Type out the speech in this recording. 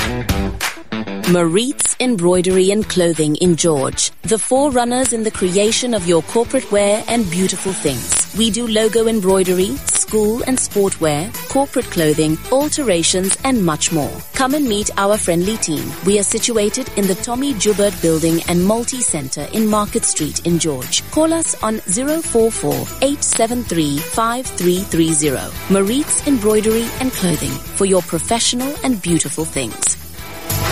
Maritz Embroidery and Clothing in George, the forerunners in the creation of your corporate wear and beautiful things. We do logo embroidery, school and sportwear, corporate clothing, alterations and much more. Come and meet our friendly team. We are situated in the Tommy Joubert Building and Multi-Centre in Market Street in George. Call us on 044-873-5330. Maritz Embroidery and Clothing for your professional and beautiful things.